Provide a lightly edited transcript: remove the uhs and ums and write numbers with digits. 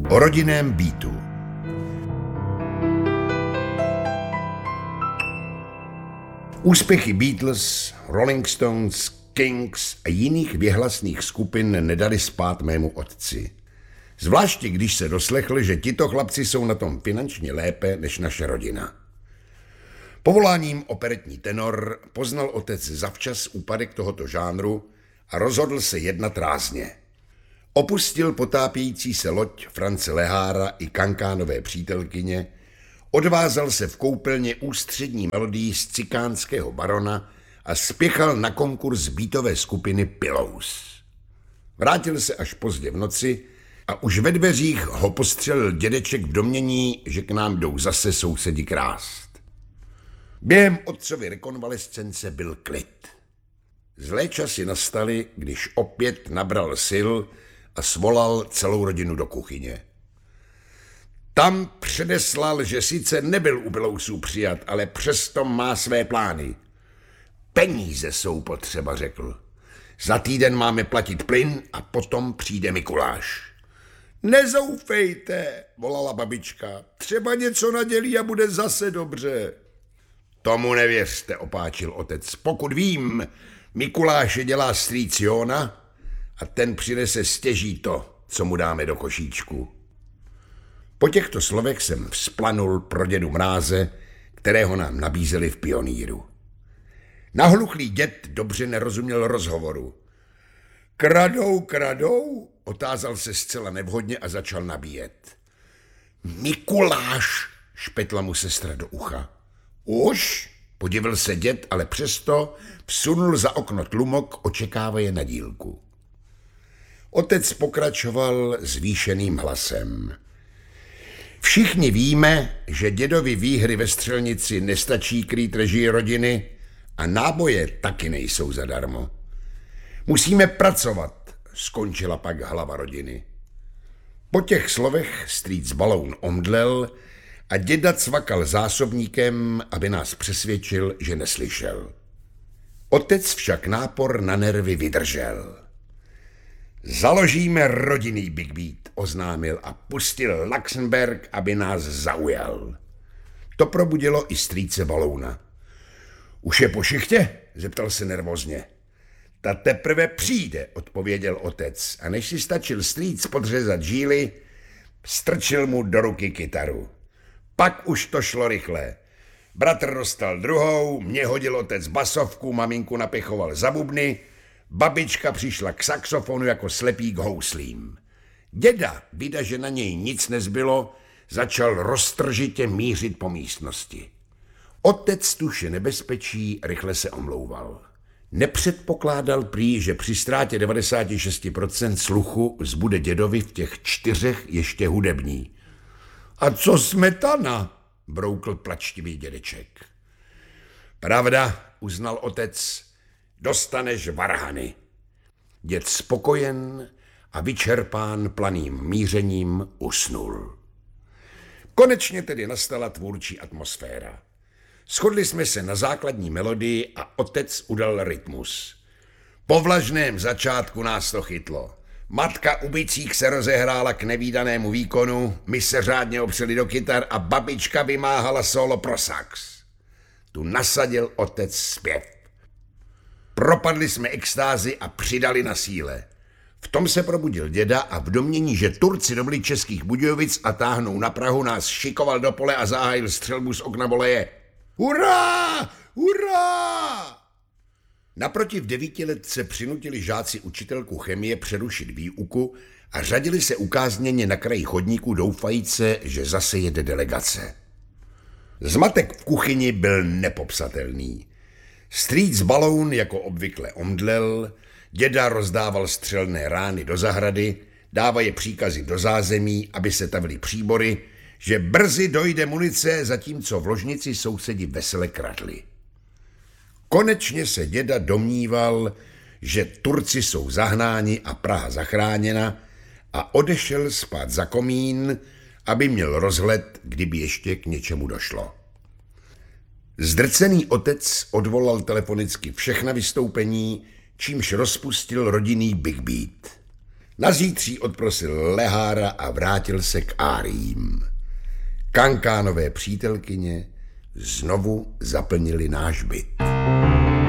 O rodinném býtu. Úspěchy Beatles, Rolling Stones, Kings a jiných věhlasných skupin nedali spát mému otci. Zvláště když se doslechl, že tito chlapci jsou na tom finančně lépe než naše rodina. Povoláním operetní tenor poznal otec zavčas úpadek tohoto žánru a rozhodl se jednat rázně. Opustil potápějící se loď France Lehára i kankánové přítelkyně, odvázal se v koupelně ústřední melodii z cikánského barona a spěchal na konkurs beatové skupiny Pillows. Vrátil se až pozdě v noci a už ve dveřích ho postřelil dědeček v domnění, že k nám jdou zase sousedi krást. Během otcovy rekonvalescence byl klid. Zlé časy nastaly, když opět nabral sil a svolal celou rodinu do kuchyně. Tam předeslal, že sice nebyl u Pillousů přijat, ale přesto má své plány. Peníze jsou potřeba, řekl. Za týden máme platit plyn a potom přijde Mikuláš. Nezoufejte, volala babička. Třeba něco nadělí a bude zase dobře. Tomu nevěřte, opáčil otec. Pokud vím, Mikuláše dělá strýc Jona a ten přinese stěží to, co mu dáme do košíčku. Po těchto slovech jsem vzplanul pro dědu Mráze, kterého nám nabízeli v Pionýru. Nahluchlý děd dobře nerozuměl rozhovoru. Kradou, otázal se zcela nevhodně a začal nabíjet. Mikuláš, špetla mu sestra do ucha. Už? Podivil se děd, ale přesto vsunul za okno tlumok, očekávaje na dílku. Otec pokračoval zvýšeným hlasem. Všichni víme, že dědovi výhry ve střelnici nestačí krýt režii rodiny a náboje taky nejsou zadarmo. Musíme pracovat, skončila pak hlava rodiny. Po těch slovech strýc Baloun omdlel a děda cvakal zásobníkem, aby nás přesvědčil, že neslyšel. Otec však nápor na nervy vydržel. Založíme rodinný Big Beat, oznámil a pustil Luxemburg, aby nás zaujal. To probudilo i strýce Balouna. Už je po šichtě? Zeptal se nervózně. Ta teprve přijde, odpověděl otec a než si stačil strýc podřezat žíly, strčil mu do ruky kytaru. Pak už to šlo rychle. Bratr dostal druhou, mě hodil otec basovku, maminku napichoval za bubny, babička přišla k saxofonu jako slepý k houslím. Děda, vida, že na něj nic nezbylo, začal roztržitě mířit po místnosti. Otec tuše nebezpečí rychle se omlouval. Nepředpokládal prý, že při ztrátě 96% sluchu zbude dědovi v těch 4 ještě hudební. A co smetana? Broukl plačtivý dědeček. Pravda, uznal otec, dostaneš varhany. Děd spokojen a vyčerpán planým mířením usnul. Konečně tedy nastala tvůrčí atmosféra. Shodli jsme se na základní melodii a otec udal rytmus. Po vlažném začátku nás to chytlo. Matka u bicích se rozehrála k nevídanému výkonu, my se řádně opřeli do kytar a babička vymáhala solo pro sax. Tu nasadil otec zpěv. Propadli jsme extázi a přidali na síle. V tom se probudil děda a v domnění, že Turci dobili Českých Budějovic a táhnou na Prahu, nás šikoval do pole a zahájil střelbu z okna voleje. Hurá! Hurá! Naproti v 9letce přinutili žáci učitelku chemie přerušit výuku a řadili se ukázněně na kraji chodníku doufajíce, že zase jede delegace. Zmatek v kuchyni byl nepopsatelný. Strýc Baloun jako obvykle omdlel, děda rozdával střelné rány do zahrady, dávaje příkazy do zázemí, aby se tavily příbory, že brzy dojde munice, zatímco v ložnici sousedi vesele kradli. Konečně se děda domníval, že Turci jsou zahnáni a Praha zachráněna a odešel spát za komín, aby měl rozhled, kdyby ještě k něčemu došlo. Zdrcený otec odvolal telefonicky všechna vystoupení, čímž rozpustil rodinný Big Beat. Nazítří odprosil lehára a vrátil se k áriím. Kankánové přítelkyně znovu zaplnili náš byt.